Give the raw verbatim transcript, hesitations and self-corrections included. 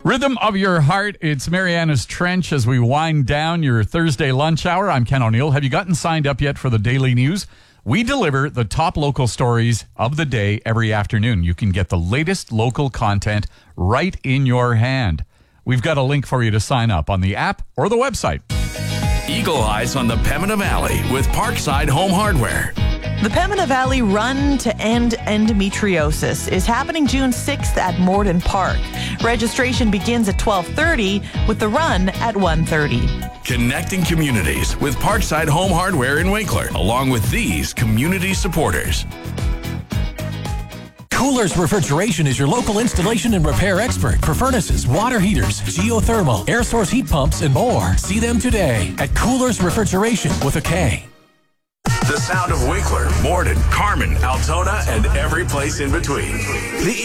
Rhythm of your heart. It's Mariana's Trench as we wind down your Thursday lunch hour. I'm Ken O'Neill. Have you gotten signed up yet for the daily news? We deliver the top local stories of the day every afternoon. You can get the latest local content right in your hand. We've got a link for you to sign up on the app or the website. Eagle Eyes on the Pembina Valley with Parkside Home Hardware. The Pembina Valley Run to End Endometriosis is happening June sixth at Morden Park. Registration begins at twelve thirty with the run at one thirty. Connecting communities with Parkside Home Hardware in Winkler, along with these community supporters. Coolers Refrigeration is your local installation and repair expert for furnaces, water heaters, geothermal, air source heat pumps, and more. See them today at Coolers Refrigeration with a K. The sound of Winkler, Morden, Carmen, Altona, and every place in between. The